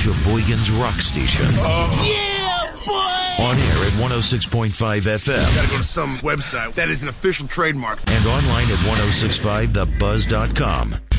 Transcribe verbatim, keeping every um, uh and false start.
Sheboygan's rock station. Oh. Yeah, boy! On air at one oh six point five F M. Gotta go to some website that is an official trademark. And online at ten sixty-five the buzz dot com.